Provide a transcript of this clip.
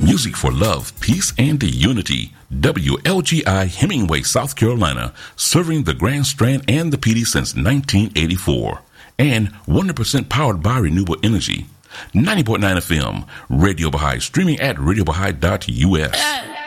Music for love, peace, and unity. WLGI Hemingway, South Carolina, serving the Grand Strand and the PD since 1984. And 100% powered by renewable energy. 90.9 FM, Radio Baha'i, streaming at radiobahai.us.